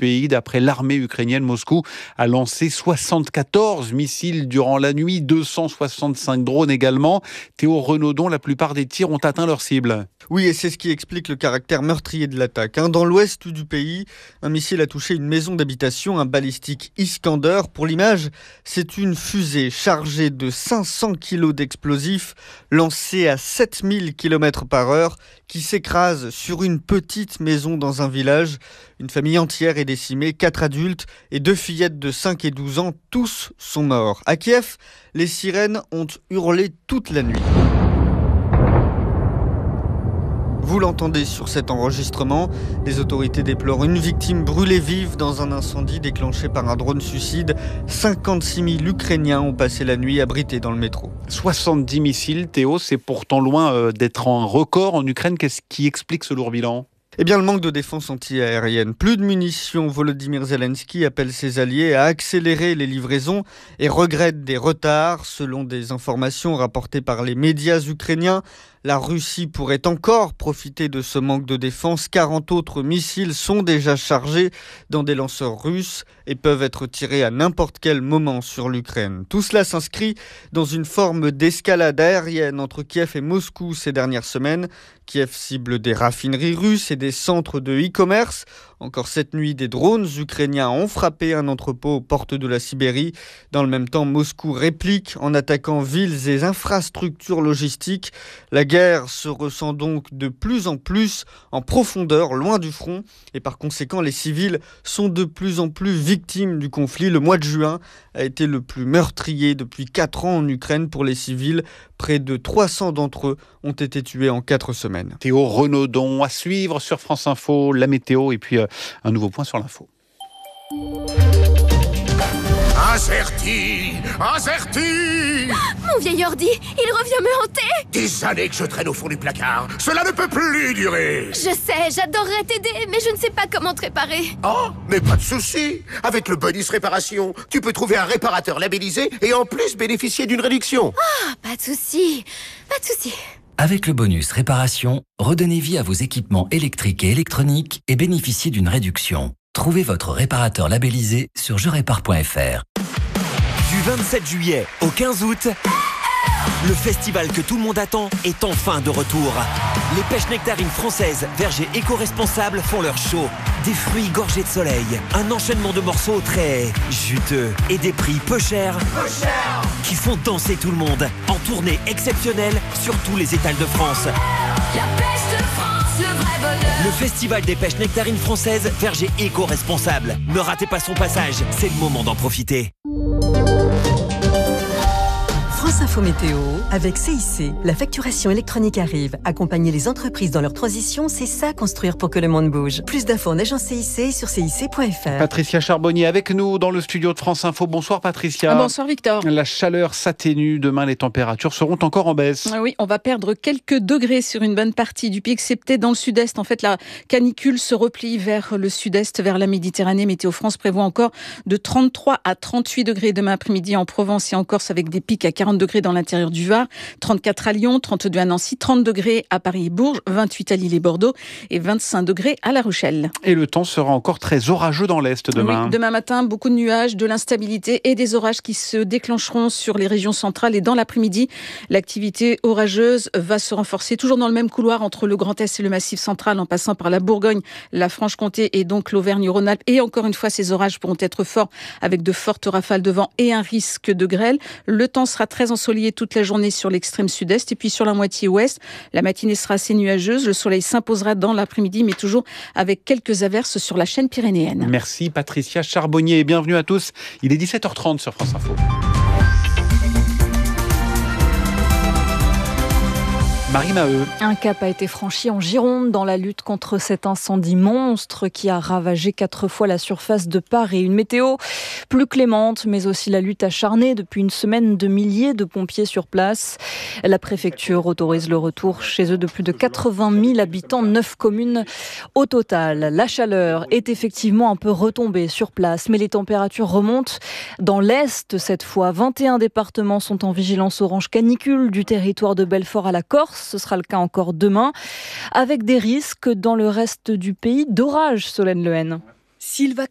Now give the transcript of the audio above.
pays. D'après l'armée ukrainienne, Moscou a lancé 74 missiles durant la nuit, 265 drones également. Théo Renaudon, la plupart des tirs ont atteint leur cible. Oui, et c'est ce qui explique le caractère meurtrier de l'attaque. Dans l'ouest du pays, un missile a touché une maison d'habitation, un balistique Iskander. Pour l'image, c'est une fusée chargée de 500 kg d'explosifs lancée à 7000 km/h qui s'écrase sur une petite maison dans un village. Une famille entière est décimée, 4 adultes et 2 fillettes de 5 et 12 ans, tous sont morts. À Kiev, les sirènes ont hurlé toute la nuit. Vous l'entendez sur cet enregistrement, les autorités déplorent une victime brûlée vive dans un incendie déclenché par un drone suicide. 56 000 Ukrainiens ont passé la nuit abrités dans le métro. 70 missiles, Théo, c'est pourtant loin d'être un record en Ukraine. Qu'est-ce qui explique ce lourd bilan ? Eh bien, le manque de défense anti-aérienne. Plus de munitions, Volodymyr Zelensky appelle ses alliés à accélérer les livraisons et regrette des retards. Selon des informations rapportées par les médias ukrainiens, la Russie pourrait encore profiter de ce manque de défense. 40 autres missiles sont déjà chargés dans des lanceurs russes et peuvent être tirés à n'importe quel moment sur l'Ukraine. Tout cela s'inscrit dans une forme d'escalade aérienne entre Kiev et Moscou ces dernières semaines. Kiev cible des raffineries russes et des centres de e-commerce. Encore cette nuit, des drones ukrainiens ont frappé un entrepôt aux portes de la Sibérie. Dans le même temps, Moscou réplique en attaquant villes et infrastructures logistiques. La guerre se ressent donc de plus en plus en profondeur, loin du front. Et par conséquent, les civils sont de plus en plus victimes du conflit. Le mois de juin a été le plus meurtrier depuis 4 ans en Ukraine pour les civils. Près de 300 d'entre eux ont été tués en 4 semaines. Théo Renaudon, à suivre sur France Info, la météo et puis un nouveau point sur l'info. Azerty! Mon vieil ordi, il revient me hanter! Des années que je traîne au fond du placard. Cela ne peut plus durer. Je sais, j'adorerais t'aider, mais je ne sais pas comment te réparer. Oh, mais pas de souci. Avec le bonus réparation, tu peux trouver un réparateur labellisé et en plus bénéficier d'une réduction. Ah, pas de souci. Avec le bonus réparation, redonnez vie à vos équipements électriques et électroniques et bénéficiez d'une réduction. Trouvez votre réparateur labellisé sur jerépare.fr. Du 27 juillet au 15 août, le festival que tout le monde attend est enfin de retour. Les pêches nectarines françaises, vergers éco-responsables font leur show. Des fruits gorgés de soleil, un enchaînement de morceaux très juteux et des prix peu chers qui font danser tout le monde. En tournée exceptionnelle sur tous les étals de France. La pêche de France, le vrai bonheur. Le festival des pêches nectarines françaises, vergers éco-responsables. Ne ratez pas son passage, c'est le moment d'en profiter. France Info Météo, avec CIC, la facturation électronique arrive. Accompagner les entreprises dans leur transition, c'est ça construire pour que le monde bouge. Plus d'infos en agence CIC sur cic.fr. Patricia Charbonnier avec nous dans le studio de France Info. Bonsoir Patricia. Bonsoir Victor. La chaleur s'atténue. Demain, les températures seront encore en baisse. Oui, on va perdre quelques degrés sur une bonne partie du pays, excepté dans le sud-est. En fait, la canicule se replie vers le sud-est, vers la Méditerranée. Météo France prévoit encore de 33 à 38 degrés demain après-midi en Provence et en Corse, avec des pics à 40 degrés dans l'intérieur du Var, 34 à Lyon, 32 à Nancy, 30 degrés à Paris et Bourges, 28 à Lille et Bordeaux et 25 degrés à La Rochelle. Et le temps sera encore très orageux dans l'Est demain. Oui, demain matin, beaucoup de nuages, de l'instabilité et des orages qui se déclencheront sur les régions centrales. Et dans l'après-midi, l'activité orageuse va se renforcer, toujours dans le même couloir entre le Grand Est et le Massif central, en passant par la Bourgogne, la Franche-Comté et donc l'Auvergne-Rhône-Alpes. Et encore une fois, ces orages pourront être forts avec de fortes rafales de vent et un risque de grêle. Le temps sera très ensoleillé toute la journée sur l'extrême sud-est et puis sur la moitié ouest. La matinée sera assez nuageuse. Le soleil s'imposera dans l'après-midi, mais toujours avec quelques averses sur la chaîne pyrénéenne. Merci Patricia Charbonnier et bienvenue à tous. Il est 17h30 sur France Info. Marie Maheu. Un cap a été franchi en Gironde dans la lutte contre cet incendie monstre qui a ravagé 4 fois la surface de Paris. Une météo plus clémente, mais aussi la lutte acharnée depuis une semaine de milliers de pompiers sur place. La préfecture autorise le retour chez eux de plus de 80 000 habitants, 9 communes au total. La chaleur est effectivement un peu retombée sur place, mais les températures remontent dans l'Est cette fois. 21 départements sont en vigilance orange canicule, du territoire de Belfort à la Corse. Ce sera le cas encore demain, avec des risques dans le reste du pays d'orage, Solène Lehen. S'il va